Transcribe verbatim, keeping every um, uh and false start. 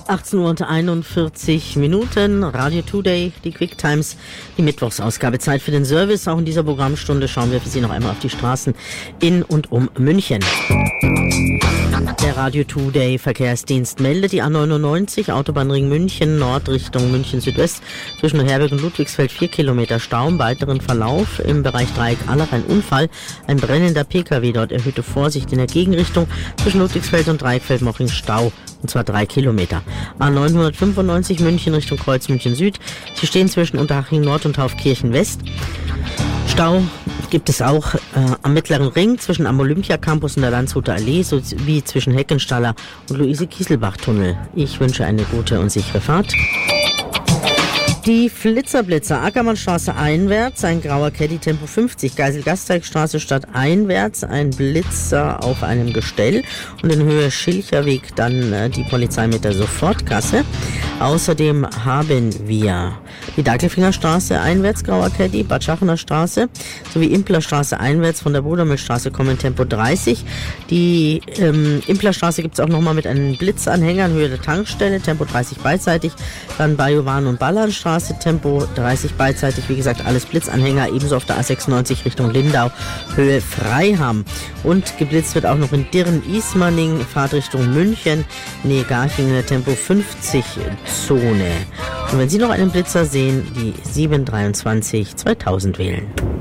achtzehn Uhr und einundvierzig Minuten, Radio Today, die Quick Times, die Mittwochsausgabe. Zeit für den Service. Auch in dieser Programmstunde schauen wir für Sie noch einmal auf die Straßen in und um München. Der Radio Today Verkehrsdienst meldet die A neunundneunzig, Autobahnring München, Nord Richtung München Südwest, zwischen Herberg und Ludwigsfeld vier Kilometer Stau. Im weiteren Verlauf im Bereich Dreieck Allach ein Unfall, ein brennender Pkw, dort erhöhte Vorsicht in der Gegenrichtung, zwischen Ludwigsfeld und Dreieckfeld-Moching Stau, und zwar drei Kilometer. A neunhundertfünfundneunzig München Richtung Kreuz München Süd, Sie stehen zwischen Unterhaching Nord und Taufkirchen West. Stau gibt es auch äh, am Mittleren Ring zwischen am Olympia-Campus und der Landshuter Allee sowie zwischen Heckenstaller und Luise-Kieselbach-Tunnel. Ich wünsche eine gute und sichere Fahrt. Die Flitzerblitzer, Ackermannstraße einwärts, ein grauer Caddy Tempo fünfzig, Geisel-Gasteigstraße statt einwärts, ein Blitzer auf einem Gestell und in Höhe Schilcherweg dann äh, die Polizei mit der Sofortkasse. Außerdem haben wir die Deichtelfingerstraße einwärts, grauer Caddy, Bad Schachener Straße sowie Implerstraße einwärts von der Brudermühlstraße kommen Tempo dreißig. Die ähm, Implerstraße gibt es auch nochmal mit einem Blitzanhänger in Höhe der Tankstelle, Tempo dreißig beidseitig, dann Bajowan und Ballernstraße, Tempo dreißig beidseitig, wie gesagt, alles Blitzanhänger, ebenso auf der A sechsundneunzig Richtung Lindau, Höhe Freiham. Und geblitzt wird auch noch in Dirren-Ismaning, Fahrtrichtung München, Nähe Garching in der Tempo fünfzig Zone. Und wenn Sie noch einen Blitzer sehen, die sieben drei zwei zweitausend wählen.